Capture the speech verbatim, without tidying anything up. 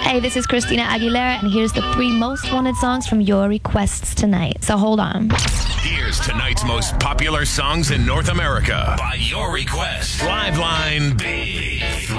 Hey, this is Christina Aguilera, and here's the three most wanted songs from your requests tonight. So hold on. Here's tonight's most popular songs in North America by your request. Liveline Big